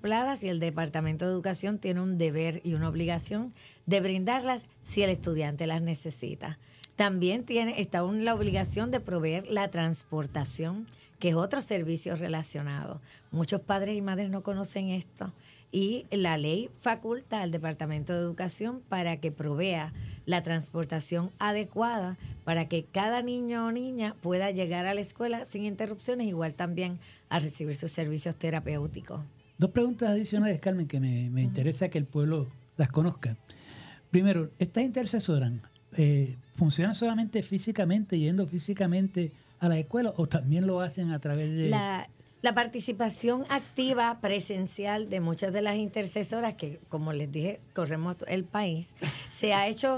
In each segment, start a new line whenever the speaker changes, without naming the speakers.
contempladas y el Departamento de Educación tiene un deber y una obligación de brindarlas si el estudiante las necesita. También está la obligación de proveer la transportación, que es otro servicio relacionado. Muchos padres y madres no conocen esto y la ley faculta al Departamento de Educación para que provea la transportación adecuada para que cada niño o niña pueda llegar a la escuela sin interrupciones, igual también a recibir sus servicios terapéuticos.
Dos preguntas adicionales, Carmen, que me interesa que el pueblo las conozca. Primero, ¿estas intercesoras funcionan solamente físicamente, yendo físicamente a la escuela, o también lo hacen a través de...?
La participación activa presencial de muchas de las intercesoras, que como les dije, corremos el país, se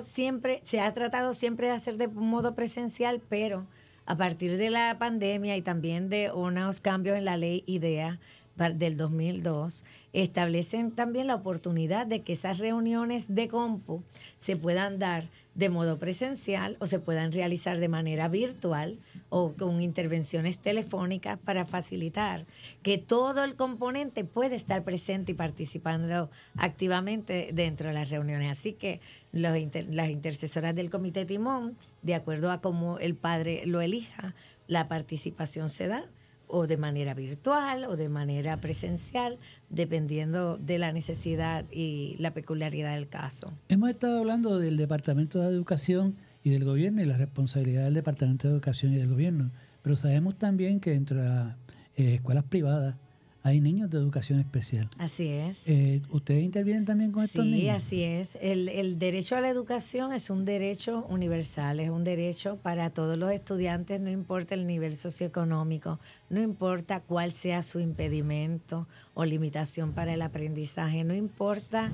ha tratado siempre de hacer de modo presencial, pero a partir de la pandemia y también de unos cambios en la ley IDEA del 2002, establecen también la oportunidad de que esas reuniones de compu se puedan dar de modo presencial o se puedan realizar de manera virtual o con intervenciones telefónicas para facilitar que todo el componente puede estar presente y participando activamente dentro de las reuniones. Así que las intercesoras del Comité Timón, de acuerdo a cómo el padre lo elija, la participación se da o de manera virtual o de manera presencial, dependiendo de la necesidad y la peculiaridad del caso.
Hemos estado hablando del Departamento de Educación y del gobierno y la responsabilidad del Departamento de Educación y del gobierno, pero sabemos también que dentro de las escuelas privadas hay niños de educación especial.
Así es.
¿Ustedes intervienen también con estos niños?
Sí, así es. El derecho a la educación es un derecho universal, es un derecho para todos los estudiantes, no importa el nivel socioeconómico, no importa cuál sea su impedimento o limitación para el aprendizaje, no importa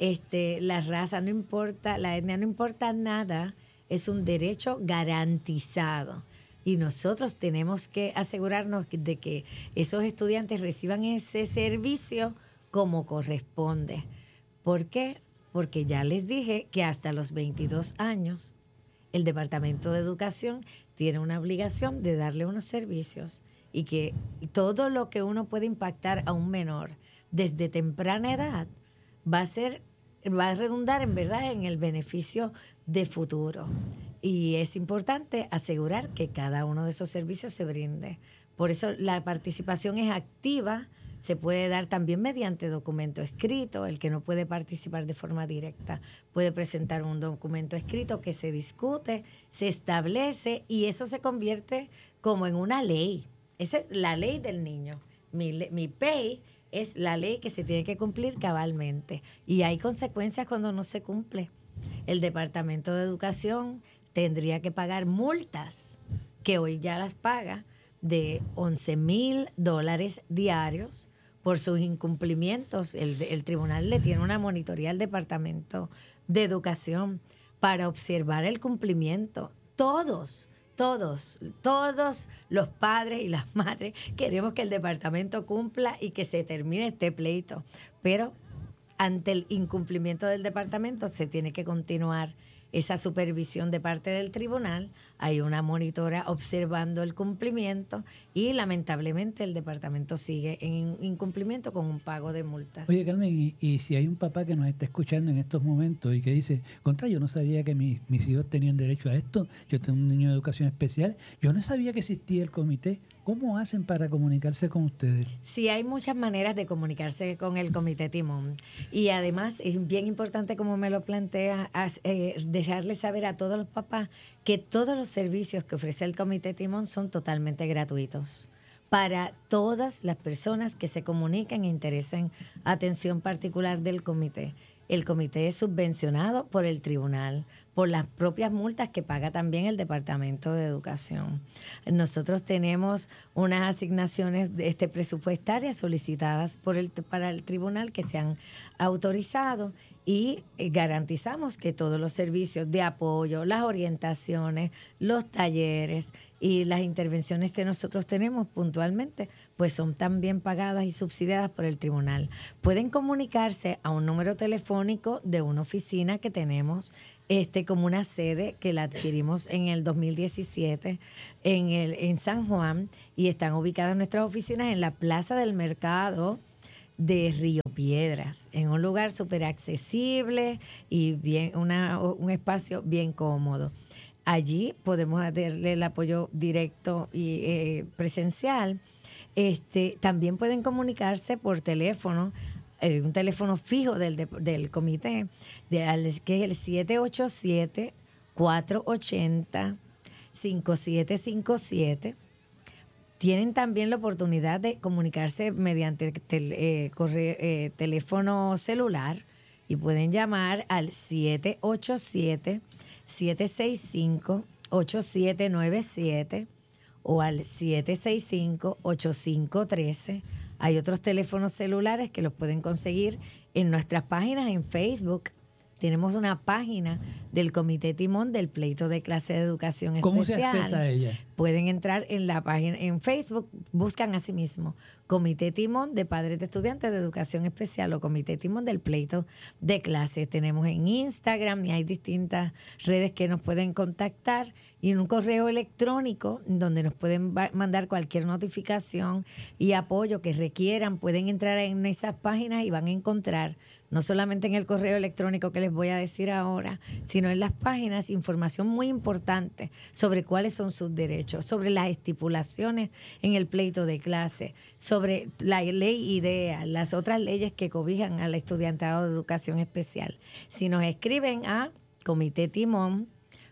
la raza, no importa la etnia, no importa nada, es un derecho garantizado. Y nosotros tenemos que asegurarnos de que esos estudiantes reciban ese servicio como corresponde. ¿Por qué? Porque ya les dije que hasta los 22 años el Departamento de Educación tiene una obligación de darle unos servicios y que todo lo que uno puede impactar a un menor desde temprana edad va a redundar en verdad en el beneficio de futuro. Y es importante asegurar que cada uno de esos servicios se brinde. Por eso la participación es activa, se puede dar también mediante documento escrito. El que no puede participar de forma directa puede presentar un documento escrito que se discute, se establece y eso se convierte como en una ley. Esa es la ley del niño. Mi PEI es la ley que se tiene que cumplir cabalmente y hay consecuencias cuando no se cumple. El Departamento de Educación tendría que pagar multas, que hoy ya las paga, de $11,000 diarios por sus incumplimientos. El tribunal le tiene una monitoría al Departamento de Educación para observar el cumplimiento. Todos los padres y las madres queremos que el departamento cumpla y que se termine este pleito. Pero ante el incumplimiento del departamento se tiene que continuar esa supervisión de parte del tribunal. Hay una monitora observando el cumplimiento y lamentablemente el departamento sigue en incumplimiento con un pago de multas.
Oye, Carmen, y si hay un papá que nos está escuchando en estos momentos y que dice, contra, yo no sabía que mis hijos tenían derecho a esto, yo tengo un niño de educación especial, yo no sabía que existía el comité, ¿cómo hacen para comunicarse con ustedes?
Sí, hay muchas maneras de comunicarse con el Comité Timón. Y además es bien importante, como me lo plantea, dejarles saber a todos los papás que todos los servicios que ofrece el Comité Timón son totalmente gratuitos para todas las personas que se comuniquen e interesen atención particular del comité. El comité es subvencionado por el tribunal, por las propias multas que paga también el Departamento de Educación. Nosotros tenemos unas asignaciones presupuestarias solicitadas para el tribunal que se han autorizado y garantizamos que todos los servicios de apoyo, las orientaciones, los talleres y las intervenciones que nosotros tenemos puntualmente, pues son también pagadas y subsidiadas por el tribunal. Pueden comunicarse a un número telefónico de una oficina que tenemos como una sede que la adquirimos en el 2017 en San Juan y están ubicadas nuestras oficinas en la Plaza del Mercado de Río Piedras, en un lugar súper accesible y bien, un espacio bien cómodo. Allí podemos darle el apoyo directo y presencial. También pueden comunicarse por teléfono, un teléfono fijo del comité, que es el 787-480-5757. Tienen también la oportunidad de comunicarse mediante teléfono celular y pueden llamar al 787-765-8797 o al 765-8513. Hay otros teléfonos celulares que los pueden conseguir en nuestras páginas en Facebook. Tenemos una página del Comité Timón del Pleito de Clase de Educación Especial.
¿Cómo se accesa a ella?
Pueden entrar en la página, en Facebook, buscan a sí mismo Comité Timón de Padres de Estudiantes de Educación Especial o Comité Timón del Pleito de Clase. Tenemos en Instagram y hay distintas redes que nos pueden contactar y en un correo electrónico donde nos pueden mandar cualquier notificación y apoyo que requieran. Pueden entrar en esas páginas y van a encontrar, no solamente en el correo electrónico que les voy a decir ahora, sino en las páginas, información muy importante sobre cuáles son sus derechos, sobre las estipulaciones en el pleito de clase, sobre la ley IDEA, las otras leyes que cobijan al estudiantado de educación especial. Si nos escriben a Comité Timón,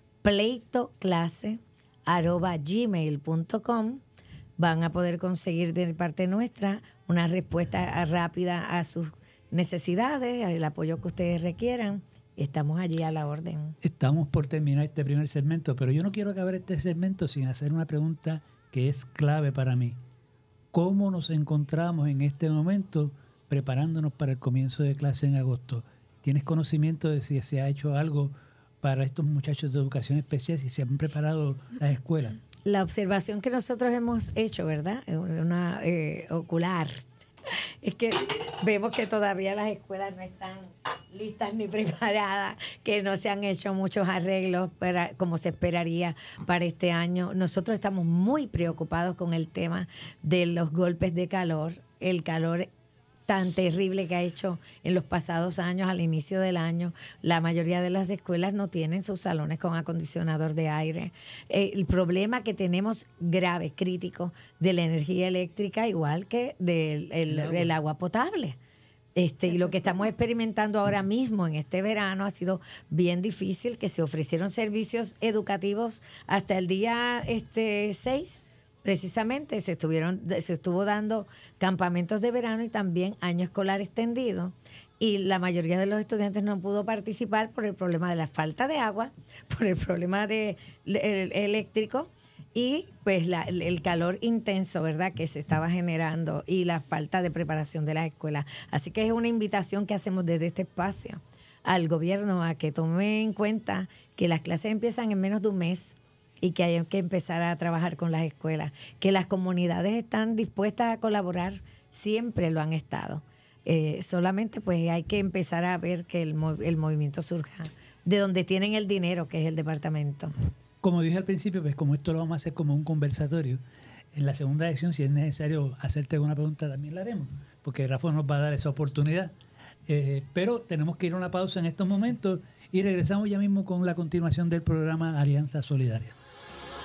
pleitoclase@gmail.com, van a poder conseguir de parte nuestra una respuesta rápida a sus necesidades, el apoyo que ustedes requieran. Estamos allí a la orden.
Estamos por terminar este primer segmento, pero yo no quiero acabar este segmento sin hacer una pregunta que es clave para mí. ¿Cómo nos encontramos en este momento preparándonos para el comienzo de clase en agosto? ¿Tienes conocimiento de si se ha hecho algo para estos muchachos de educación especial, si se han preparado las escuelas?
La observación que nosotros hemos hecho, ¿verdad? Una ocular, es que vemos que todavía las escuelas no están listas ni preparadas, que no se han hecho muchos arreglos como se esperaría para este año. Nosotros estamos muy preocupados con el tema de los golpes de calor, el calor tan terrible que ha hecho en los pasados años, al inicio del año. La mayoría de las escuelas no tienen sus salones con acondicionador de aire. El problema que tenemos grave, crítico, de la energía eléctrica, igual que del agua potable. Y lo que estamos experimentando ahora mismo en este verano ha sido bien difícil, que se ofrecieron servicios educativos hasta el día 6. Precisamente se estuvo dando campamentos de verano y también año escolar extendido, y la mayoría de los estudiantes no pudo participar por el problema de la falta de agua, por el problema eléctrico y pues el calor intenso, ¿verdad?, que se estaba generando y la falta de preparación de las escuelas. Así que es una invitación que hacemos desde este espacio al gobierno a que tome en cuenta que las clases empiezan en menos de un mes y que hay que empezar a trabajar con las escuelas, que las comunidades están dispuestas a colaborar, siempre lo han estado. Solamente pues hay que empezar a ver que el movimiento surja de donde tienen el dinero, que es el departamento.
Como dije al principio, pues como esto lo vamos a hacer como un conversatorio, en la segunda edición, si es necesario hacerte alguna pregunta, también la haremos, porque Rafa nos va a dar esa oportunidad. Pero tenemos que ir a una pausa en estos momentos y regresamos ya mismo con la continuación del programa Alianza Solidaria.